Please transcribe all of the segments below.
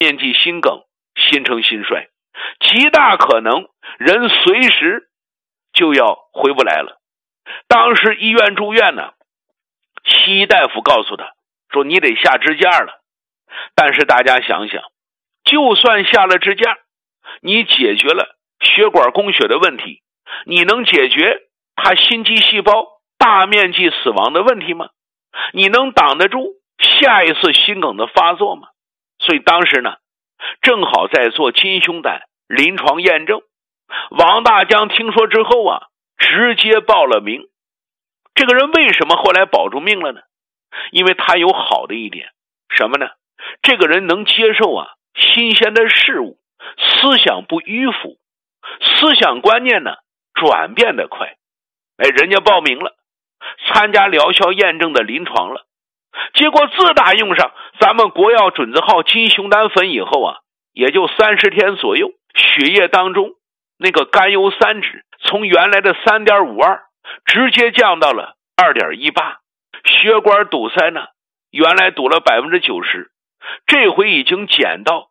面积心梗，心成心衰，极大可能人随时就要回不来了。当时医院住院呢，西医大夫告诉他说你得下支架了。但是大家想想，就算下了支架，你解决了血管供血的问题，你能解决他心肌细胞大面积死亡的问题吗？你能挡得住下一次心梗的发作吗？所以当时呢，正好在做金胸胆临床验证。王大江听说之后啊，直接报了名。这个人为什么后来保住命了呢？因为他有好的一点，什么呢？这个人能接受啊新鲜的事物，思想不迂腐，思想观念呢转变得快。人家报名了，参加疗效验证的临床了，结果自打用上咱们国药准字号金熊胆粉以后啊，也就30天左右，血液当中那个甘油三酯从原来的 3.52 直接降到了 2.18， 血管堵塞呢原来堵了 90%， 这回已经减到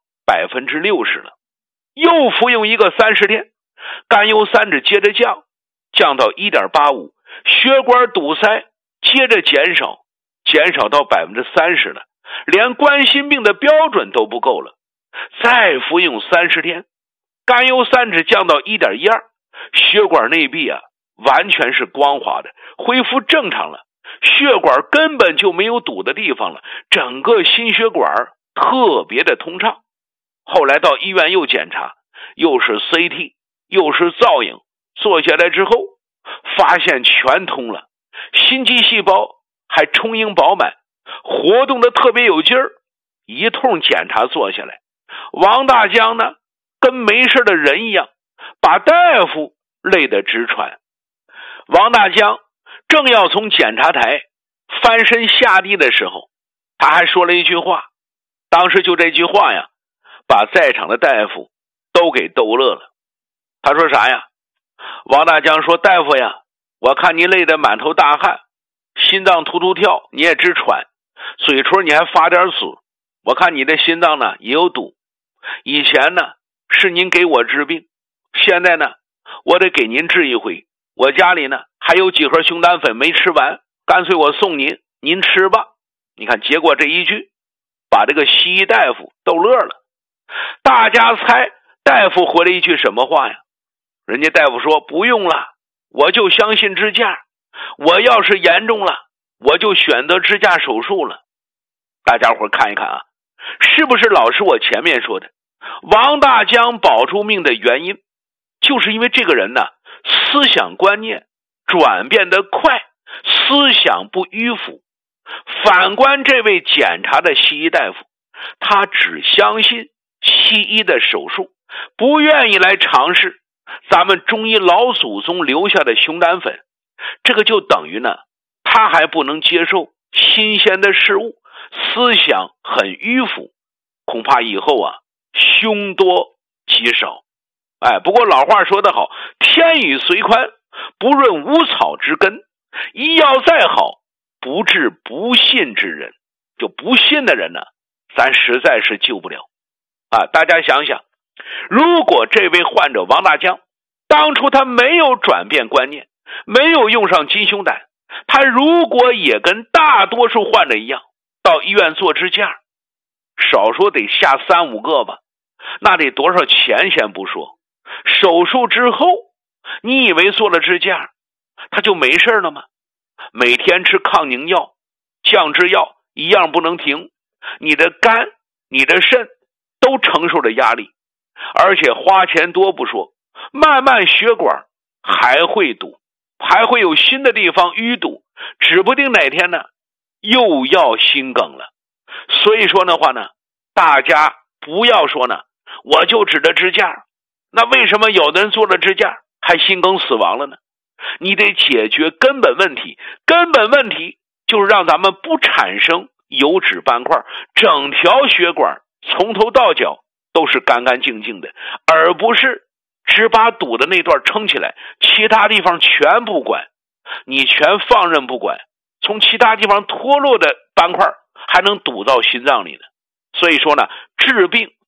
60% 了。又服用一个30天，甘油三酯接着降到 1.85， 血管堵塞接着减少到 30% 了，连冠心病的标准都不够了。再服用30天，甘油三酯降到 1.12， 血管内壁啊完全是光滑的，恢复正常了，血管根本就没有堵的地方了，整个心血管特别的通畅。后来到医院又检查，又是 CT 又是造影，做下来之后发现全通了，心肌细胞还充盈饱满，活动的特别有劲儿。一通检查做下来，王大江呢跟没事的人一样，把大夫累得直喘。王大江正要从检查台翻身下地的时候，他还说了一句话，当时就这句话呀，把在场的大夫都给逗乐了。他说啥呀？王大江说，大夫呀，我看你累得满头大汗，心脏突突跳，你也直喘，嘴唇你还发点紫，我看你的心脏呢也有堵。以前呢是您给我治病，现在呢我得给您治一回，我家里呢还有几盒熊胆粉没吃完，干脆我送您，您吃吧。你看，结果这一句把这个西医大夫逗乐了。大家猜大夫回了一句什么话呀？人家大夫说，不用了，我就相信支架，我要是严重了我就选择支架手术了。大家伙看一看啊，是不是老师我前面说的，王大江保住命的原因就是因为这个人呢思想观念转变得快，思想不迂腐。反观这位检查的西医大夫，他只相信西医的手术，不愿意来尝试咱们中医老祖宗留下的熊胆粉。这个就等于呢，他还不能接受新鲜的事物，思想很迂腐，恐怕以后啊凶多吉少。不过老话说得好，天雨虽宽不润无草之根，医药再好不治不信之人。就不信的人呢，咱实在是救不了。大家想想，如果这位患者王大江当初他没有转变观念，没有用上金胸胆，他如果也跟大多数患者一样到医院做支架，少说得下3-5个吧，那得多少钱先不说，手术之后你以为做了支架他就没事了吗？每天吃抗凝药、降脂药一样不能停，你的肝你的肾都承受着压力，而且花钱多不说，慢慢血管还会堵，还会有新的地方淤堵，指不定哪天呢又要心梗了。所以说的话呢，大家不要说呢我就指着支架，那为什么有的人做了支架还心梗死亡了呢？你得解决根本问题，根本问题就是让咱们不产生油脂斑块，整条血管从头到脚都是干干净净的，而不是只把堵的那段撑起来，其他地方全不管，你全放任不管，从其他地方脱落的斑块还能堵到心脏里呢。所以说呢，治病